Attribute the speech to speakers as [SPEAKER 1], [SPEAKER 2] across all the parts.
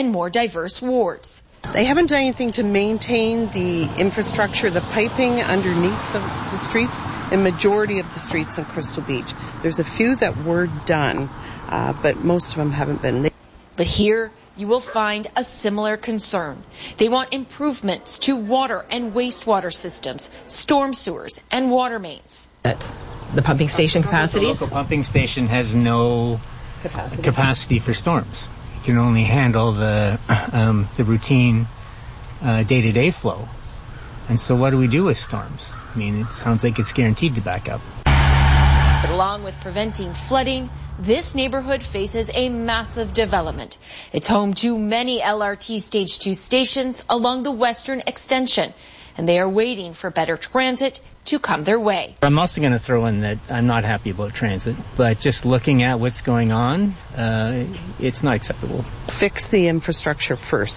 [SPEAKER 1] and more diverse wards.
[SPEAKER 2] They haven't done anything to maintain the infrastructure, the piping underneath the streets, in majority of the streets in Crystal Beach. There's a few that were done, but most of them haven't been.
[SPEAKER 1] But here you will find a similar concern. They want improvements to water and wastewater systems, storm sewers, and water mains.
[SPEAKER 3] The pumping station capacity?
[SPEAKER 4] The local pumping station has no capacity for storms. It can only handle the routine day-to-day flow. And so what do we do with storms? I mean, it sounds like it's guaranteed to back up.
[SPEAKER 1] But along with preventing flooding, this neighborhood faces a massive development. It's home to many LRT Stage 2 stations along the western extension, and they are waiting for better transit to come their way.
[SPEAKER 4] I'm also going to throw in that I'm not happy about transit, but just looking at what's going on, it's not acceptable.
[SPEAKER 2] Fix the infrastructure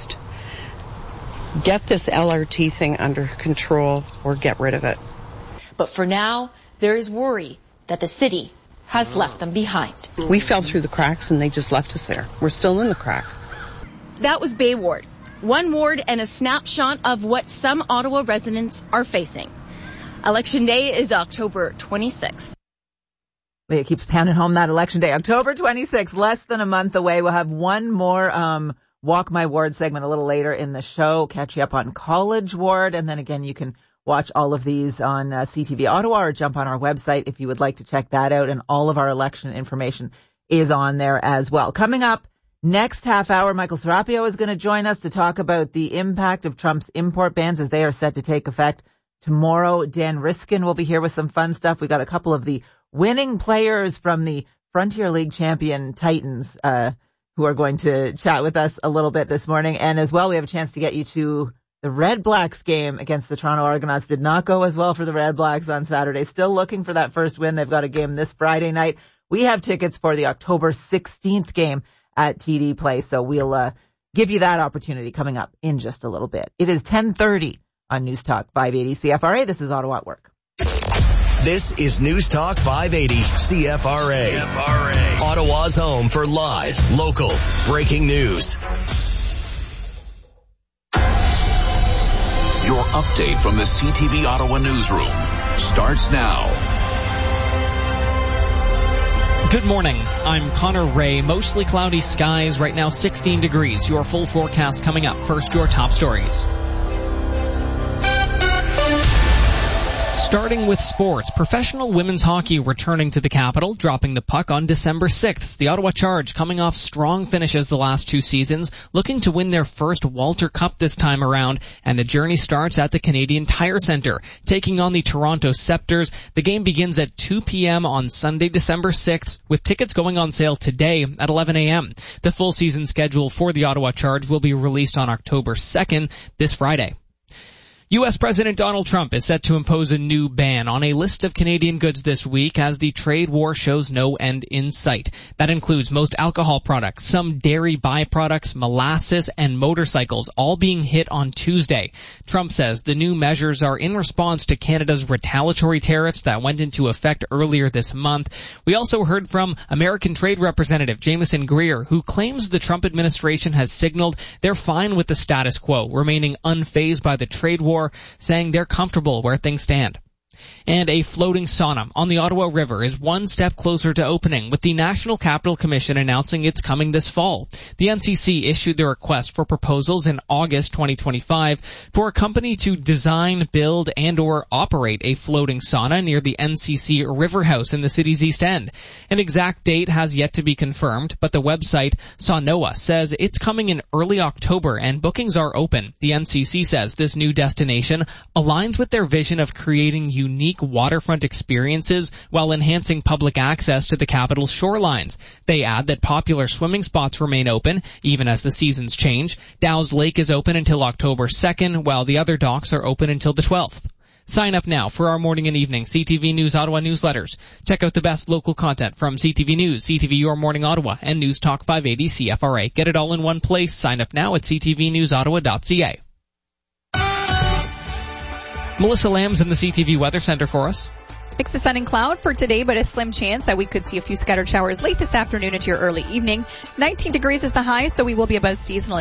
[SPEAKER 2] first. Get this LRT thing under control or get rid of it.
[SPEAKER 1] But for now, there is worry that the city has left them behind.
[SPEAKER 2] We fell through the cracks and they just left us there. We're still in the crack.
[SPEAKER 1] That was Bay Ward. One ward and a snapshot of what some Ottawa residents are facing. Election Day is October 26th.
[SPEAKER 3] It keeps pounding home that Election Day. October 26th, less than a month away. We'll have one more Walk My Ward segment a little later in the show. Catch you up on College Ward. And then again, you can watch all of these on CTV Ottawa or jump on our website if you would like to check that out. And all of our election information is on there as well. Coming up next half hour, Michael Serapio is going to join us to talk about the impact of Trump's import bans as they are set to take effect tomorrow. Dan Riskin will be here with some fun stuff. We got a couple of the winning players from the Frontier League champion Titans who are going to chat with us a little bit this morning. And as well, we have a chance to get you to the Red Blacks game against the Toronto Argonauts. Did not go as well for the Red Blacks on Saturday. Still looking for that first win. They've got a game this Friday night. We have tickets for the October 16th game at TD Place. So we'll give you that opportunity coming up in just a little bit. It is 10:30 on News Talk 580 CFRA. This is Ottawa at Work.
[SPEAKER 5] This is News Talk 580 CFRA. Ottawa's home for live, local, breaking news.
[SPEAKER 6] Your update from the CTV Ottawa newsroom starts now.
[SPEAKER 7] Good morning. I'm Connor Ray. Mostly cloudy skies. Right now 16 degrees. Your full forecast coming up. First, your top stories. Starting with sports, professional women's hockey returning to the capital, dropping the puck on December 6th. The Ottawa Charge coming off strong finishes the last two seasons, looking to win their first Walter Cup this time around, and the journey starts at the Canadian Tire Centre, taking on the Toronto Scepters. The game begins at 2 p.m. on Sunday, December 6th, with tickets going on sale today at 11 a.m. The full season schedule for the Ottawa Charge will be released on October 2nd, this Friday. U.S. President Donald Trump is set to impose a new ban on a list of Canadian goods this week as the trade war shows no end in sight. That includes most alcohol products, some dairy byproducts, molasses, and motorcycles, all being hit on Tuesday. Trump says the new measures are in response to Canada's retaliatory tariffs that went into effect earlier this month. We also heard from American Trade Representative Jameson Greer, who claims the Trump administration has signaled they're fine with the status quo, remaining unfazed by the trade war, saying they're comfortable where things stand. And a floating sauna on the Ottawa River is one step closer to opening, with the National Capital Commission announcing it's coming this fall. The NCC issued the request for proposals in August 2025 for a company to design, build, and or operate a floating sauna near the NCC River House in the city's East End. An exact date has yet to be confirmed, but the website Saunoa says it's coming in early October and bookings are open. The NCC says this new destination aligns with their vision of creating unique waterfront experiences while enhancing public access to the capital's shorelines. They add that popular swimming spots remain open, even as the seasons change. Dow's Lake is open until October 2nd, while the other docks are open until the 12th. Sign up now for our morning and evening CTV News Ottawa newsletters. Check out the best local content from CTV News, CTV Your Morning Ottawa, and News Talk 580 CFRA. Get it all in one place. Sign up now at ctvnewsottawa.ca. Melissa Lamb's in the CTV Weather Center for us.
[SPEAKER 8] Mix of sun and cloud for today, but a slim chance that we could see a few scattered showers late this afternoon into your early evening. 19 degrees is the high, so we will be above seasonal.